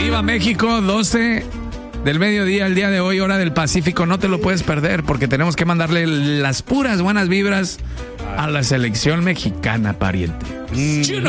Viva México, 12 del mediodía, el día de hoy, hora del Pacífico. No te lo puedes perder porque tenemos que mandarle las puras buenas vibras a la selección mexicana, pariente.